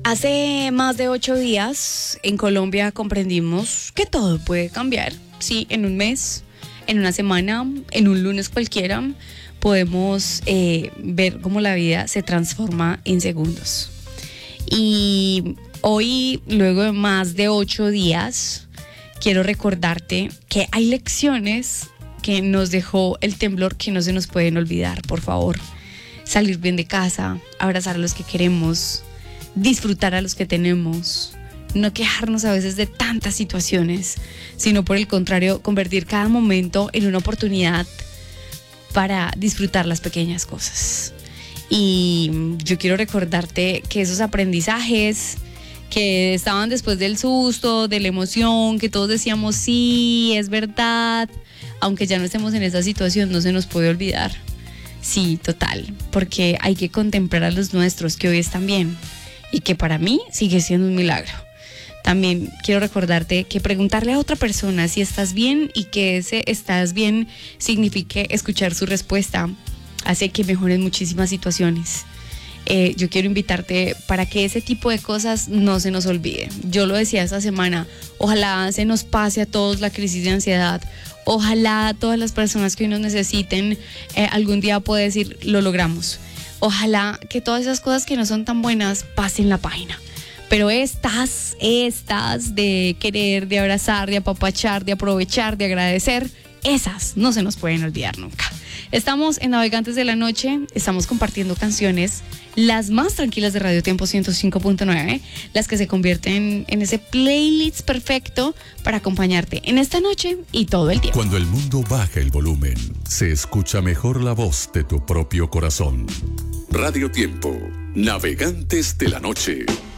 Hace más de 8 días en Colombia comprendimos que todo puede cambiar. Sí, en un mes, en una semana, en un lunes cualquiera, podemos ver cómo la vida se transforma en segundos. Y hoy, luego de más de 8 días, quiero recordarte que hay lecciones que nos dejó el temblor que no se nos pueden olvidar, por favor. Salir bien de casa, abrazar a los que queremos, disfrutar a los que tenemos, no quejarnos a veces de tantas situaciones, sino por el contrario, convertir cada momento en una oportunidad para disfrutar las pequeñas cosas. Y yo quiero recordarte que esos aprendizajes que estaban después del susto, de la emoción, que todos decíamos sí, es verdad, aunque ya no estemos en esa situación, no se nos puede olvidar. Sí, total, porque hay que contemplar a los nuestros que hoy están bien y que para mí sigue siendo un milagro. También quiero recordarte que preguntarle a otra persona si estás bien y que ese estás bien signifique escuchar su respuesta hace que mejoren muchísimas situaciones. Yo quiero invitarte para que ese tipo de cosas no se nos olvide. Yo lo decía esta semana, ojalá se nos pase a todos la crisis de ansiedad. Ojalá todas las personas que hoy nos necesiten algún día pueda decir, lo logramos. Ojalá que todas esas cosas que no son tan buenas pasen la página. Pero estas de querer, de abrazar, de apapachar, de aprovechar, de agradecer, esas no se nos pueden olvidar nunca. Estamos en Navegantes de la Noche, estamos compartiendo canciones, las más tranquilas de Radio Tiempo 105.9, las que se convierten en ese playlist perfecto para acompañarte en esta noche y todo el tiempo. Cuando el mundo baja el volumen, se escucha mejor la voz de tu propio corazón. Radio Tiempo, Navegantes de la Noche.